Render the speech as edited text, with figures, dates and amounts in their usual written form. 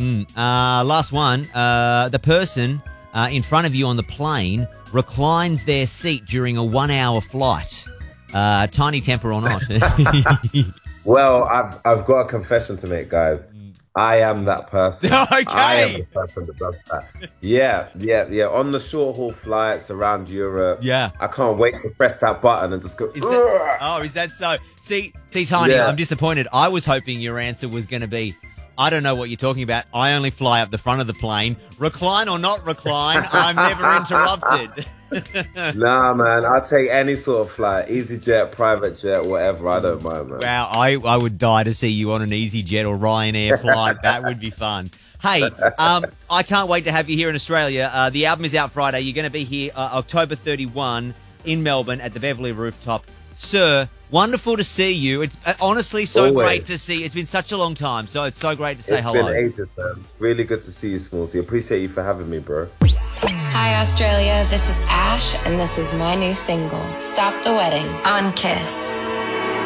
Last one. The person in front of you on the plane reclines their seat during a 1 hour flight. Tiny temper or not? Well, I've got a confession to make, guys. I am that person. Okay. I am the person that does that. Yeah. On the short haul flights around Europe. Yeah. I can't wait to press that button and just go. Is that so? See, Tiny, I'm disappointed. I was hoping your answer was going to be, I don't know what you're talking about. I only fly up the front of the plane. Recline or not recline, I'm never interrupted. Nah, man, I'll take any sort of flight. EasyJet, private jet, whatever. I don't mind, man. Wow, I would die to see you on an EasyJet or Ryanair flight. That would be fun. Hey, I can't wait to have you here in Australia. The album is out Friday. You're going to be here October 31 in Melbourne at the Beverly Rooftop. Sir, wonderful to see you. It's honestly so great to see. It's been such a long time, so it's so great to say hello. It's been ages, man. Really good to see you, Smallsy. Appreciate you for having me, bro. Hi, Australia. This is Ash, and this is my new single, Stop the Wedding, on Kiss.